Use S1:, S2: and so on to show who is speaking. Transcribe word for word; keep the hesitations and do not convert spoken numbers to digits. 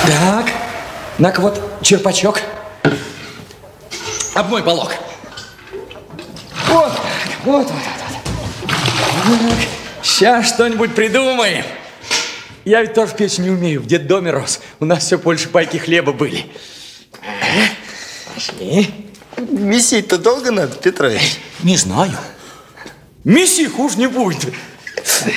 S1: Так, на-ка вот черпачок. Обмой полок. Вот так, вот, вот, вот. Так, сейчас что-нибудь придумаем. Я ведь тоже печь не умею, в детдоме рос. У нас все больше пайки хлеба были. Пошли.
S2: Месить-то долго надо, Петрович?
S1: Не знаю. Меси хуже не будет.